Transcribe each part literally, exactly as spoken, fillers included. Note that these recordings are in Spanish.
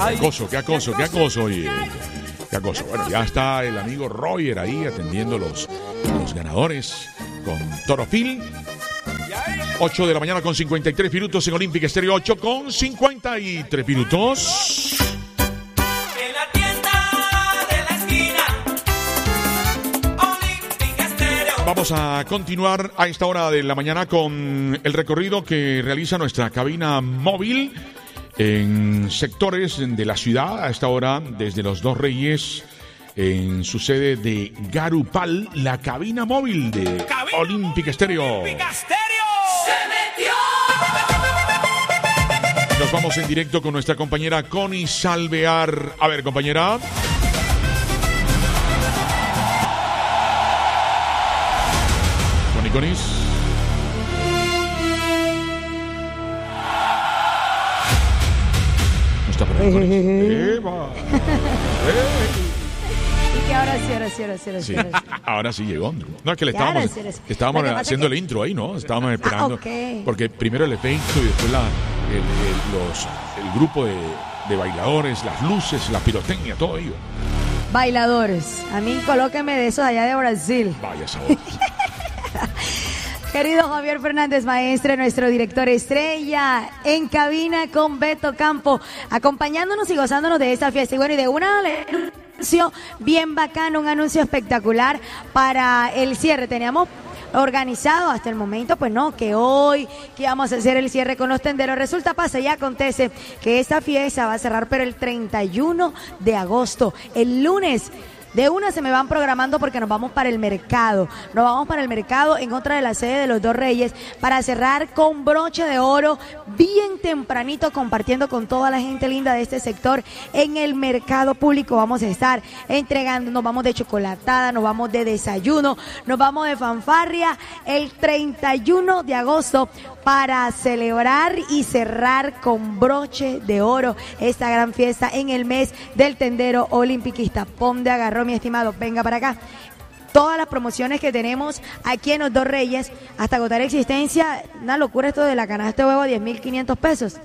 Qué acoso, qué acoso, qué acoso, oye. Qué acoso. Bueno, ya está el amigo Roger ahí atendiendo los, los ganadores con Torofil. ocho de la mañana con cincuenta y tres minutos en Olímpica Estéreo. ocho con cincuenta y tres minutos. En la tienda de la esquina, Olímpica Estéreo. Vamos a continuar a esta hora de la mañana con el recorrido que realiza nuestra cabina móvil en sectores de la ciudad. A esta hora, desde Los Dos Reyes, en su sede de Garupal, la cabina móvil de Cabina Olímpica Estéreo. Olímpica Estéreo. Se metió. Nos vamos en directo con nuestra compañera Connie Salvear. A ver, compañera. Connie, Conis. No está por ahí, Conis. ¡Eva! Y que ahora sí, ahora sí, ahora sí, ahora sí. Sí. Ahora sí. Ahora sí llegó. No, es que le Ya, estábamos, ahora sí, ahora sí. estábamos Lo que pasa haciendo es que- el intro ahí, ¿no? Estábamos esperando. ok. Porque primero el efecto y después la, el, el- los, el grupo de, de bailadores, las luces, la pirotecnia, todo ello. Bailadores. A mí colóqueme de esos allá de Brasil. Vaya sabor. Querido Javier Fernández Maestre, nuestro director estrella, en cabina con Beto Campo, acompañándonos y gozándonos de esta fiesta. Y bueno, y de una anuncio bien bacano, un anuncio espectacular para el cierre. Teníamos organizado hasta el momento, pues no, que hoy que íbamos a hacer el cierre con los tenderos. Resulta, pasa y acontece que esta fiesta va a cerrar pero el treinta y uno de agosto, el lunes. De una se me van programando porque nos vamos para el mercado. Nos vamos para el mercado en otra de las sedes de Los Dos Reyes para cerrar con broche de oro bien tempranito, compartiendo con toda la gente linda de este sector en el mercado público. Vamos a estar entregando, nos vamos de chocolatada, nos vamos de desayuno, nos vamos de fanfarria el treinta y uno de agosto para celebrar y cerrar con broche de oro esta gran fiesta en el mes del tendero olimpiquista. Pon de agarró, mi estimado, venga para acá. Todas las promociones que tenemos aquí en Los Dos Reyes, hasta agotar existencia, una locura esto de la canasta de huevo, diez mil quinientos pesos.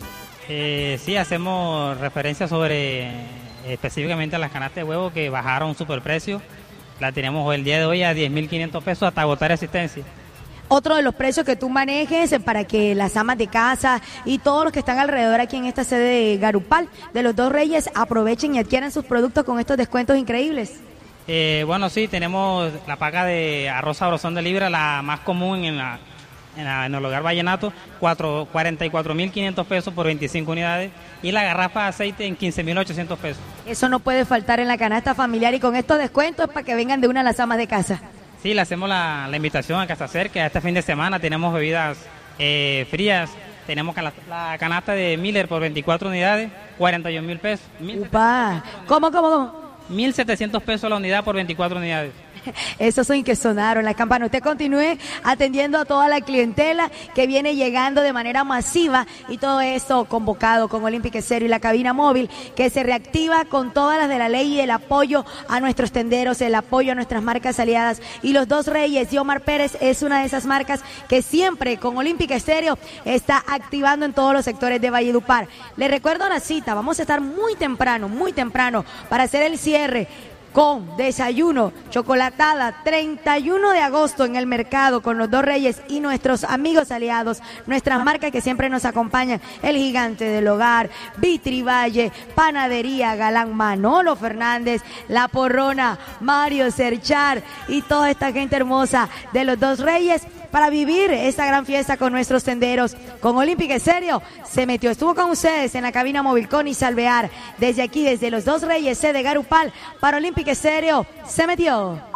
Eh, sí, hacemos referencia sobre eh, específicamente a las canastas de huevo que bajaron superprecio. La tenemos el día de hoy a diez mil quinientos pesos hasta agotar existencia. Otro de los precios que tú manejes para que las amas de casa y todos los que están alrededor aquí en esta sede de Garupal, de Los Dos Reyes, aprovechen y adquieran sus productos con estos descuentos increíbles. Eh, bueno, sí, tenemos la paca de arroz sabrosón de libra, la más común en, la, en, la, en el hogar vallenato, cuarenta y cuatro mil quinientos pesos por veinticinco unidades, y la garrafa de aceite en quince mil ochocientos pesos. Eso no puede faltar en la canasta familiar y con estos descuentos para que vengan de una a las amas de casa. Sí, le hacemos la, la invitación a que se acerque. Este fin de semana tenemos bebidas eh, frías. Tenemos la, la canasta de Miller por veinticuatro unidades, cuarenta y un mil pesos. Upa, ¿cómo, cómo, cómo? mil setecientos pesos la unidad por veinticuatro unidades. Esos son que sonaron las campanas. Usted continúe atendiendo a toda la clientela que viene llegando de manera masiva y todo eso convocado con Olímpica Estéreo y la cabina móvil que se reactiva con todas las de la ley y el apoyo a nuestros tenderos, el apoyo a nuestras marcas aliadas. Y Los Dos Reyes y Omar Pérez es una de esas marcas que siempre con Olímpica Estéreo está activando en todos los sectores de Valledupar. Les recuerdo la cita, vamos a estar muy temprano, muy temprano para hacer el cierre con desayuno, chocolatada, treinta y uno de agosto en el mercado con Los Dos Reyes y nuestros amigos aliados, nuestras marcas que siempre nos acompañan, El Gigante del Hogar, Vitri Valle, Panadería Galán Manolo Fernández, La Porrona, Mario Serchar y toda esta gente hermosa de Los Dos Reyes para vivir esta gran fiesta con nuestros tenderos. Con Olímpica Estéreo se metió, estuvo con ustedes en la cabina móvil Connie Salvear, desde aquí, desde Los Dos Reyes, sede Garupal, para Olímpica Estéreo, se metió.